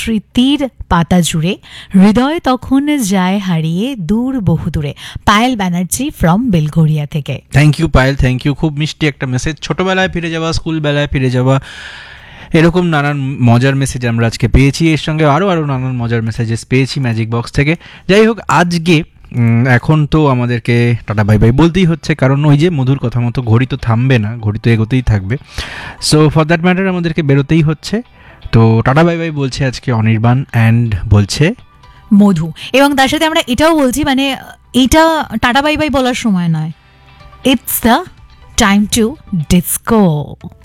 স্মৃতির পাতা জুড়ে, হৃদয় তখন যায় হারিয়ে দূর বহুদূরে। পায়েল ব্যানার্জি ফ্রম বেলঘরিয়া থেকে। Thank you Payel, thank you. খুব মিষ্টি একটা মেসেজ। ছোটবেলায় ফিরে যাওয়া, স্কুলবেলায় ফিরে যাওয়া, এরকম নানান মজার মেসেজ আমরা আজকে পেয়েছি। এর সঙ্গে আরও নানান মজার মেসেজেস পেয়েছি ম্যাজিক বক্স থেকে। যাই হোক, আজকে এখন তো আমাদেরকে টাটা বাই বাই বলতেই হচ্ছে, কারণ ওই যে মধুর কথা মতো ঘড়ি তো থামবে না, ঘড়ি তো এগোতেই থাকবে। সো ফর দ্যাট ম্যাটার আমাদেরকে বেরোতেই হচ্ছে। তো টাটা বাই বাই বলছে আজকে অনির্বাণ অ্যান্ড বলছে মধু, এবং তার সাথে আমরা এটাও বলছি, মানে এটা টাটা বাই বাই বলার সময় নয়, it's the time to disco.